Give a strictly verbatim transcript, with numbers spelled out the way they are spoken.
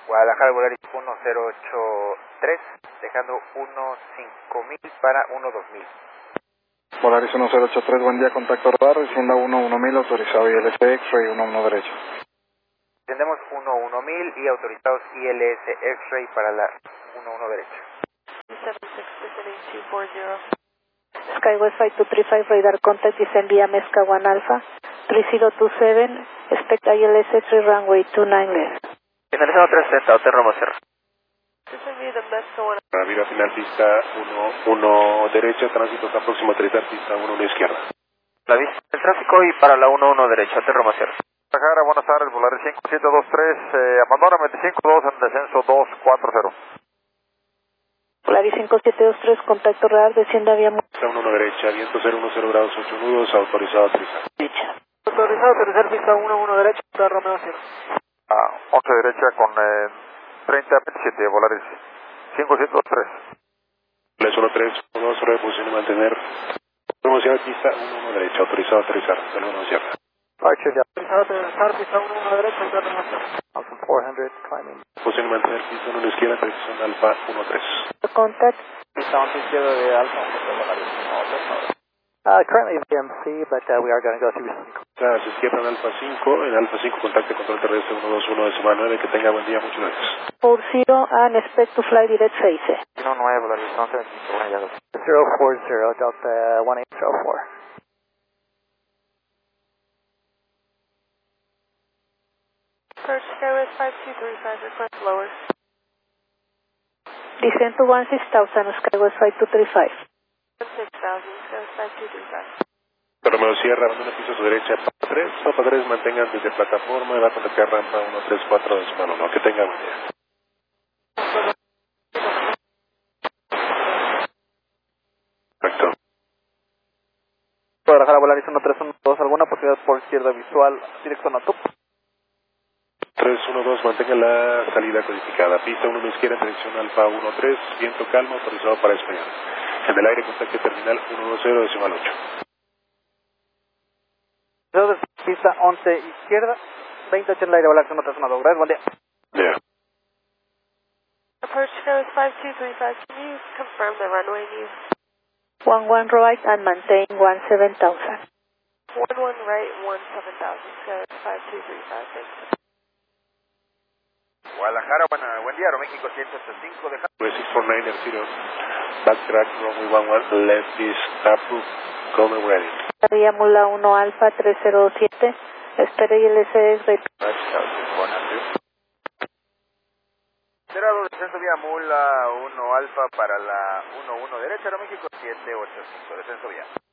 Guadalajara Volaris uno cero ocho tres, dejando uno cinco mil para uno dos mil. Volaris uno cero ocho tres, buen día, contacto radar, descienda uno uno mil, autorizado I L S X-Ray uno uno derecho. Tendemos uno uno mil y autorizados I L S X-Ray para la uno uno derecho. Skywest five two three five, radar contact, descend via Mesca one Alpha, three zero two seven, expect I L S X-Ray runway two nine left. Finalizando tres sesenta, Hotel Roma Sierra. Mira final pista uno uno derecha, tránsito está próximo a aterrizar pista uno uno izquierda. La vista del tráfico y para la uno uno derecha, Hotel Roma Sierra. Guadalajara, buenas tardes, Volaris cinco siete dos tres, eh, abandona veinticinco dos en descenso dos cuatro cero. Volaris cinco siete dos tres, contacto radar, descienda vía Pista uno uno derecha, viento cero uno cero grados ocho nudos, autorizado a aterrizar. derecha. Autorizado a aterrizar pista uno uno derecha, Hotel Romeo Sierra. Ah, once derecha con eh, treinta veintisiete, Volaris cinco siete dos tres. Les uno tres uno dos, reposición y mantener. Promoción pista uno uno derecha, autorizado a aterrizar, Hotel uno cierra. Autorizado a aterrizar pista uno uno derecha, Hotel Romeo Sierra. cuatrocientos, climbing. Posición y mantener pista uno izquierda, aterrización Alfa uno tres. Contact. Pista once izquierda de Alfa, Volaris. Uh, currently V M C, but uh, we are going to go through some... A su izquierda en Alfa cinco, en Alfa cinco contacte control terrestre uno dos uno de semana nueve, que tenga buen día, muchas gracias. four zero and expect to fly direct face. uno nueve, Volaris once cero four zero, Delta one eight zero four. First Skywest five two three five, request lower. Descend to one six thousand, Skywest five two three five. six thousand, Skywest five two three five. Romeo Sierra, abandona piso a su derecha, Papa tres, Papa tres, mantengan desde plataforma y va a contactar rampa uno tres cuatro de semana uno, que tenga buen día. Perfecto. Guadalajara Volaris uno tres uno dos, ¿alguna posibilidad por izquierda visual, dirección a top? tres uno dos, mantenga la salida codificada. Pista uno izquierda, dirección Alfa uno tres, viento calmo, autorizado para español. En el aire, contacte terminal uno uno cero, decimal ocho. Pista once izquierda, veinte ocho en el aire, Volaris uno tres uno dos, gracias, buen día. Yeah. Approach Skywest five two three five, can you confirm the runway view? one one right and maintain one seven thousand. one one right, one seven thousand, Skywest five two three five, thanks. Guadalajara, buena, buen día, Aeroméxico ciento ochenta y cinco, deja... six four nine er zero, backtrack, runway one one, left is approved, come ready. Vía Mula uno Alfa tres cero siete, espere I L S X-Ray. Cerrado, descenso vía Mula uno Alfa para la uno uno derecha, Aeroméxico siete ocho cinco, descenso vía.